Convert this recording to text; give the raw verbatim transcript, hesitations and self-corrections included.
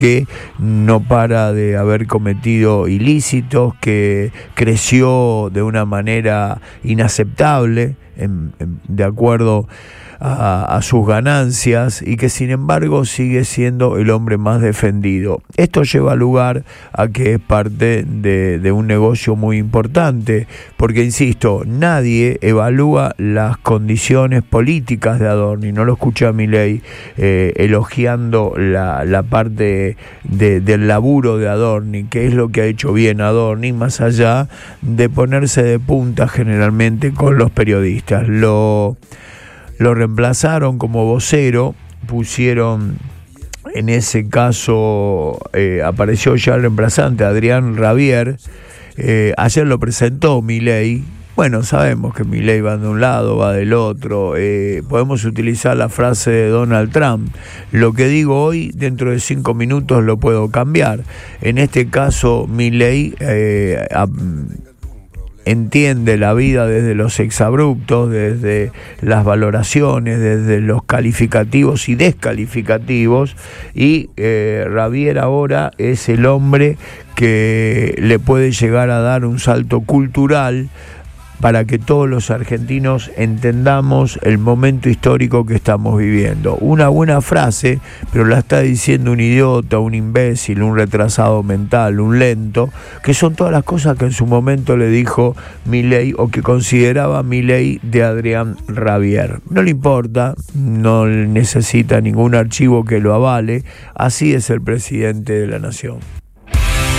que no para de haber cometido ilícitos, que creció de una manera inaceptable, en, en, de acuerdo a, a sus ganancias, y que sin embargo sigue siendo el hombre más defendido. Esto lleva lugar a que es parte de, de un negocio muy importante, porque insisto, nadie evalúa las condiciones políticas de Adorni. No lo escuché a Milei eh, elogiando la, la parte de, del laburo de Adorni, que es lo que ha hecho bien Adorni, más allá de ponerse de punta generalmente con los periodistas. Lo Lo reemplazaron como vocero, pusieron, en ese caso, eh, apareció ya el reemplazante, Adrián Rabier. Eh, ayer lo presentó Milei. Bueno, sabemos que Milei va de un lado, va del otro. Eh, podemos utilizar la frase de Donald Trump: lo que digo hoy, dentro de cinco minutos lo puedo cambiar. En este caso, Milei eh, a, entiende la vida desde los exabruptos, desde las valoraciones, desde los calificativos y descalificativos, y eh, Rabier ahora es el hombre que le puede llegar a dar un salto cultural para que todos los argentinos entendamos el momento histórico que estamos viviendo. Una buena frase, pero la está diciendo un idiota, un imbécil, un retrasado mental, un lento, que son todas las cosas que en su momento le dijo Milei, o que consideraba Milei, de Adrián Rabier. No le importa, no necesita ningún archivo que lo avale. Así es el presidente de la nación.